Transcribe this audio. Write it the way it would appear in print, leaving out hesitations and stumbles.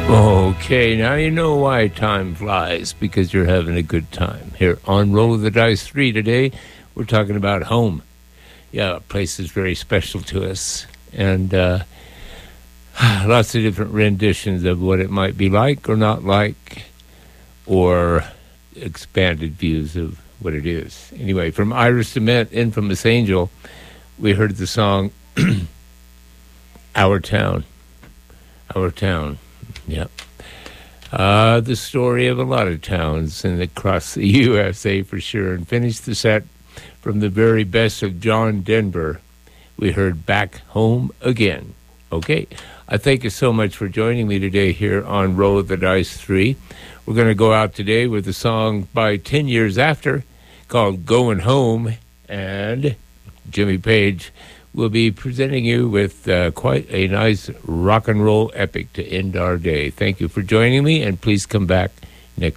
Okay, now you know why time flies, because you're having a good time. Here on Roll of the Dice 3 today, we're talking about home. Yeah, a place is very special to us. And lots of different renditions of what it might be like or not like, or expanded views of what it is. Anyway, from Ira Cement, Infamous Angel, we heard the song Our Town. Our Town. Yep. The story of a lot of towns and across the USA for sure. And finished the set from the very best of John Denver. We heard Back Home Again. Okay. I thank you so much for joining me today here on Roll of the Dice 3. We're going to go out today with a song by 10 Years After called Going Home. And Jimmy Page will be presenting you with quite a nice rock and roll epic to end our day. Thank you for joining me, and please come back